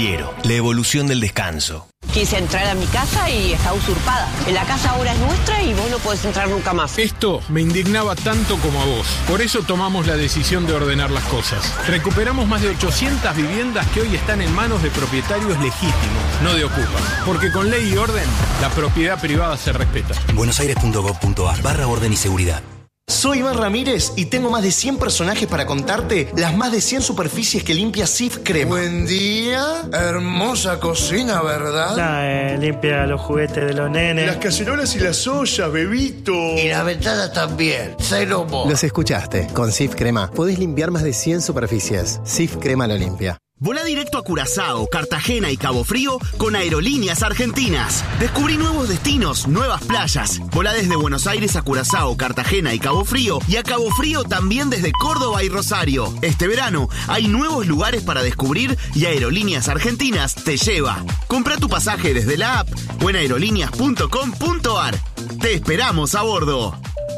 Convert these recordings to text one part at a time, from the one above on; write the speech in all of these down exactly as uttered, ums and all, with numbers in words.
Piero, la evolución del descanso. Quise entrar a mi casa y está usurpada. La casa ahora es nuestra y vos no podés entrar nunca más. Esto me indignaba tanto como a vos. Por eso tomamos la decisión de ordenar las cosas. Recuperamos más de ochocientas viviendas que hoy están en manos de propietarios legítimos, no de ocupas. Porque con ley y orden, la propiedad privada se respeta. buenosaires punto gov punto ar barra orden y seguridad. Soy Iván Ramírez y tengo más de cien personajes para contarte las más de cien superficies que limpia Cif Crema. Buen día, hermosa cocina, ¿verdad? No, eh, limpia los juguetes de los nenes. Las cacerolas y las ollas, bebito. Y las ventanas también, cero mo. Los escuchaste, con Cif Crema podés limpiar más de cien superficies. Cif Crema lo limpia. Volá directo a Curazao, Cartagena y Cabo Frío con Aerolíneas Argentinas. Descubrí nuevos destinos, nuevas playas. Volá desde Buenos Aires a Curazao, Cartagena y Cabo Frío y a Cabo Frío también desde Córdoba y Rosario. Este verano hay nuevos lugares para descubrir y Aerolíneas Argentinas te lleva. Compra tu pasaje desde la app o en aerolíneas punto com punto ar. Te esperamos a bordo.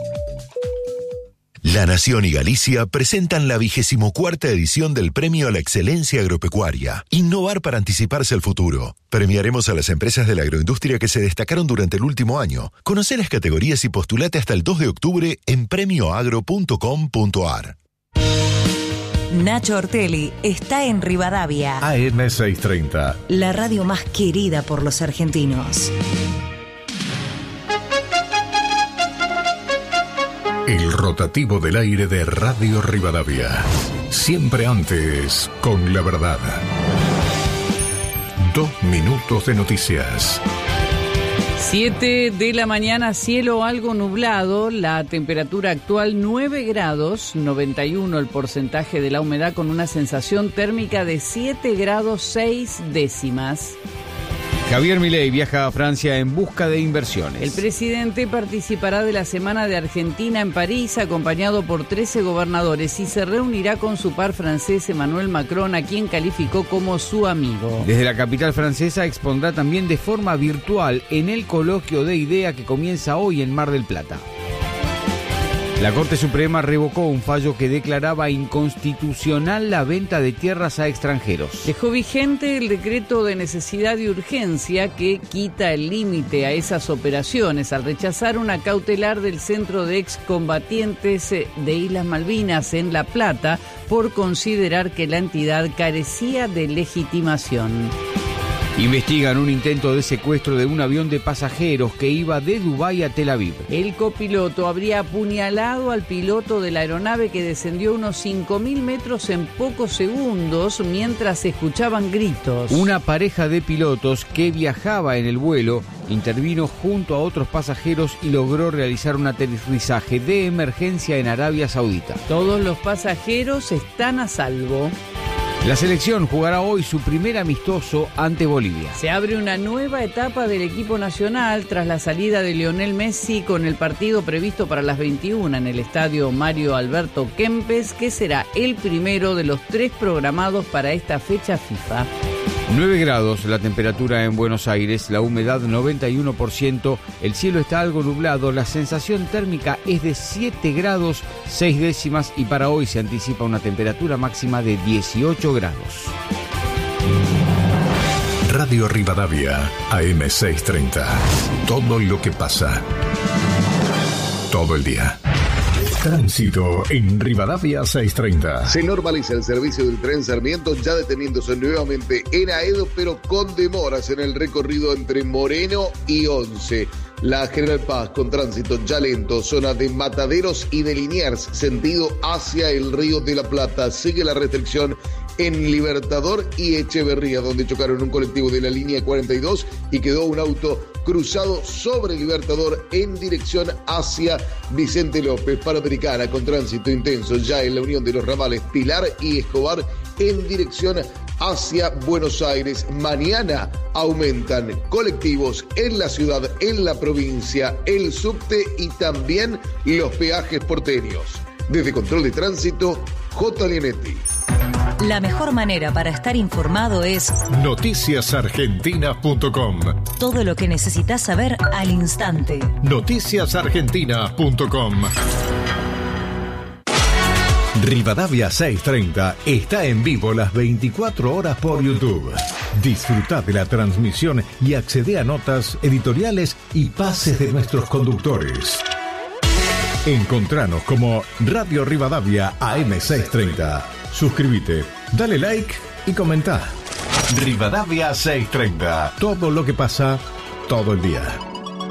La Nación y Galicia presentan la vigésimo cuarta edición del Premio a la Excelencia Agropecuaria. Innovar para anticiparse al futuro. Premiaremos a las empresas de la agroindustria que se destacaron durante el último año. Conoce las categorías y postulate hasta el dos de octubre en premio agro punto com punto ar. Nacho Ortelli está en Rivadavia. A M seiscientos treinta. La radio más querida por los argentinos. El rotativo del aire de Radio Rivadavia. Siempre antes, con la verdad. Dos minutos de noticias. siete de la mañana, cielo algo nublado, la temperatura actual nueve grados, noventa y uno el porcentaje de la humedad con una sensación térmica de siete grados seis décimas. Javier Milei viaja a Francia en busca de inversiones. El presidente participará de la Semana de Argentina en París, acompañado por trece gobernadores, y se reunirá con su par francés Emmanuel Macron, a quien calificó como su amigo. Desde la capital francesa expondrá también de forma virtual en el coloquio de IDEA que comienza hoy en Mar del Plata. La Corte Suprema revocó un fallo que declaraba inconstitucional la venta de tierras a extranjeros. Dejó vigente el decreto de necesidad y urgencia que quita el límite a esas operaciones al rechazar una cautelar del Centro de Excombatientes de Islas Malvinas en La Plata por considerar que la entidad carecía de legitimación. Investigan un intento de secuestro de un avión de pasajeros que iba de Dubái a Tel Aviv. El copiloto habría apuñalado al piloto de la aeronave que descendió unos cinco mil metros en pocos segundos mientras se escuchaban gritos. Una pareja de pilotos que viajaba en el vuelo intervino junto a otros pasajeros y logró realizar un aterrizaje de emergencia en Arabia Saudita. Todos los pasajeros están a salvo. La selección jugará hoy su primer amistoso ante Bolivia. Se abre una nueva etapa del equipo nacional tras la salida de Lionel Messi con el partido previsto para las veintiuna en el estadio Mario Alberto Kempes, que será el primero de los tres programados para esta fecha FIFA. nueve grados la temperatura en Buenos Aires, la humedad noventa y uno por ciento, el cielo está algo nublado, la sensación térmica es de siete grados seis décimas y para hoy se anticipa una temperatura máxima de dieciocho grados. Radio Rivadavia, A M seiscientos treinta. Todo lo que pasa. Todo el día. Tránsito en Rivadavia seiscientos treinta. Se normaliza el servicio del tren Sarmiento, ya deteniéndose nuevamente en Aedo, pero con demoras en el recorrido entre Moreno y Once. La General Paz con tránsito ya lento, zona de Mataderos y de Liniers, sentido hacia el Río de la Plata. Sigue la restricción en Libertador y Echeverría, donde chocaron un colectivo de la línea cuarenta y dos y quedó un auto cruzado sobre Libertador en dirección hacia Vicente López. Panamericana con tránsito intenso ya en la unión de los ramales Pilar y Escobar en dirección hacia Buenos Aires. Mañana aumentan colectivos en la ciudad, en la provincia, el subte y también los peajes porteños. Desde Control de Tránsito, J. Lienetti. La mejor manera para estar informado es noticias argentinas punto com. Todo lo que necesitas saber al instante. noticias argentinas punto com. Rivadavia seiscientos treinta está en vivo las veinticuatro horas por YouTube. Disfruta de la transmisión y accede a notas, editoriales y pases de nuestros conductores. Encontranos como Radio Rivadavia A M seiscientos treinta. Suscríbete, dale like y comenta. Rivadavia seiscientos treinta. Todo lo que pasa todo el día.